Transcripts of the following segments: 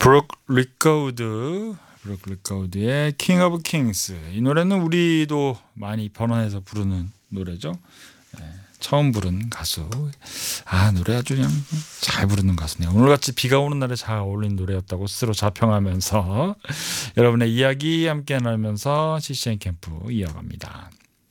브룩 리커우드의 킹 오브 킹스. 이 노래는 우리도 많이 번안해서 부르는 노래죠. 처음 부른 가수. 노래 아주 그냥 잘 부르는 가수네요. 오늘같이 비가 오는 날에 잘 어울리는 노래였다고 스스로 자평하면서 여러분의 이야기 함께 나누면서 CCM 캠프 이어갑니다.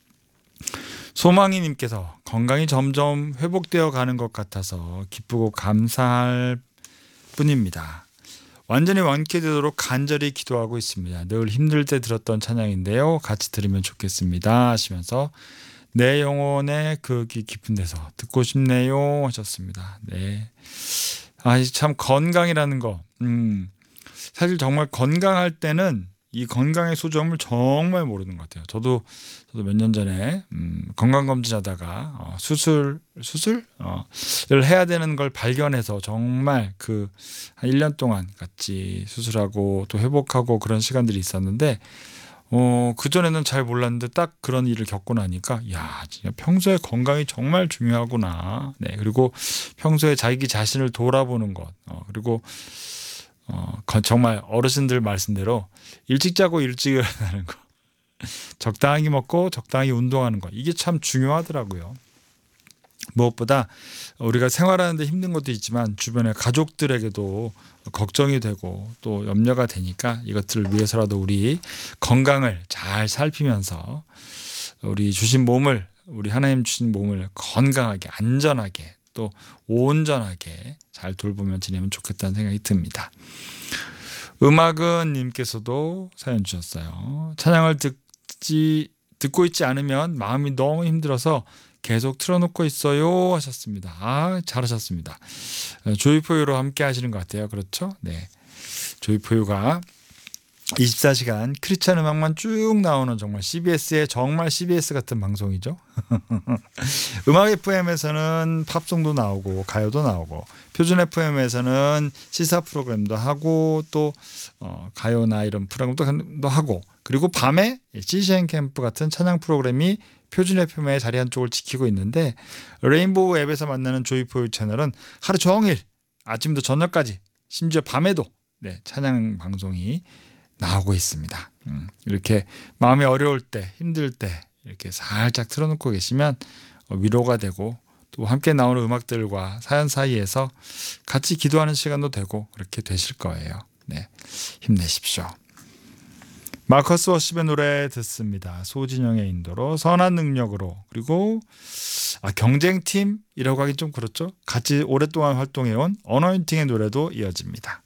소망이님께서 건강이 점점 회복되어 가는 것 같아서 기쁘고 감사할 뿐입니다. 완전히 완쾌되도록 간절히 기도하고 있습니다. 늘 힘들 때 들었던 찬양인데요. 같이 들으면 좋겠습니다 하시면서 내 영혼의 그 깊은 데서 듣고 싶네요 하셨습니다. 네. 참 건강이라는 거. 사실 정말 건강할 때는 이 건강의 소중함을 정말 모르는 것 같아요. 저도 몇 년 전에 건강검진하다가 수술을 해야 되는 걸 발견해서 정말 한 1년 동안 같이 수술하고 또 회복하고 그런 시간들이 있었는데 그전에는 잘 몰랐는데 딱 그런 일을 겪고 나니까 진짜 평소에 건강이 정말 중요하구나. 네, 그리고 평소에 자기 자신을 돌아보는 것 그리고 정말 어르신들 말씀대로 일찍 자고 일찍 일어나는 거, 적당히 먹고 적당히 운동하는 거, 이게 참 중요하더라고요. 무엇보다 우리가 생활하는데 힘든 것도 있지만 주변의 가족들에게도 걱정이 되고 또 염려가 되니까 이것들을 위해서라도 우리 건강을 잘 살피면서 우리 하나님 주신 몸을 건강하게 안전하게 또 온전하게 잘 돌보면 지내면 좋겠다는 생각이 듭니다. 음악은 님께서도 사연 주셨어요. 찬양을 듣고 있지 않으면 마음이 너무 힘들어서 계속 틀어놓고 있어요 하셨습니다. 잘하셨습니다. 조이포유로 함께 하시는 것 같아요. 그렇죠? 네. 조이포유가 24시간 크리스찬 음악만 쭉 나오는 정말 CBS 같은 방송이죠. 음악 FM에서는 팝송도 나오고 가요도 나오고 표준 FM에서는 시사 프로그램도 하고 또 가요나 이런 프로그램도 하고 그리고 밤에 CCM 캠프 같은 찬양 프로그램이 표준 FM의 자리 한쪽을 지키고 있는데 레인보우 앱에서 만나는 조이포유 채널은 하루 종일 아침부터 저녁까지 심지어 밤에도 찬양 방송이 나오고 있습니다. 이렇게 마음이 어려울 때 힘들 때 이렇게 살짝 틀어놓고 계시면 위로가 되고 또 함께 나오는 음악들과 사연 사이에서 같이 기도하는 시간도 되고 그렇게 되실 거예요. 네, 힘내십시오. 마커스 워십의 노래 듣습니다. 소진영의 인도로 선한 능력으로 그리고 경쟁팀이라고 하긴 좀 그렇죠. 같이 오랫동안 활동해온 어너인팅의 노래도 이어집니다.